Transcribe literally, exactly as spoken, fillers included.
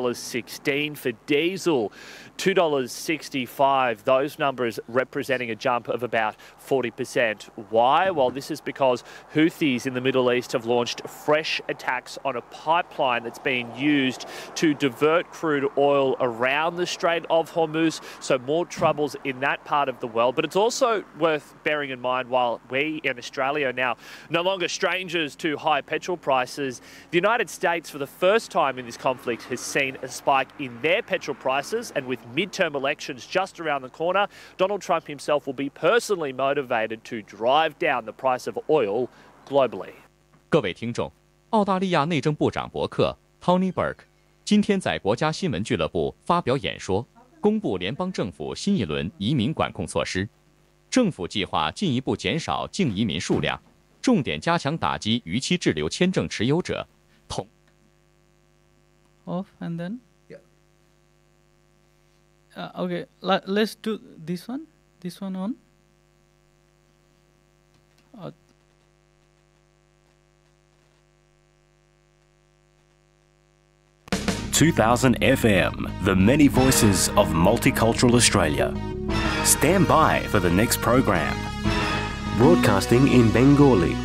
dollars sixteen. For diesel, two dollars sixty-five. Those numbers representing a jump of about forty percent. Why? Well, this is because Houthis in the Middle East have launched fresh attacks on a pipeline that's being used to divert crude oil around the Strait of Hormuz. So more troubles in that part of the world. But it's also worth bearing in mind, while we in Australia are now no longer strangers to high petrol prices, the United States, for the first time in this conflict, has seen a spike in their petrol prices. And with midterm elections just around the corner, Donald Trump himself will be personally motivated to drive down the price of oil globally. 各位听众，澳大利亚内政部长伯克 Tony Burke 今天在国家新闻俱乐部发表演说，公布联邦政府新一轮移民管控措施。政府计划进一步减少净移民数量，重点加强打击逾期滞留签证持有者。同 Off and then yeah. Uh, okay, let's do this one. This one on. Uh, two thousand F M, the many voices of multicultural Australia. Stand by for the next program. Broadcasting in Bengali.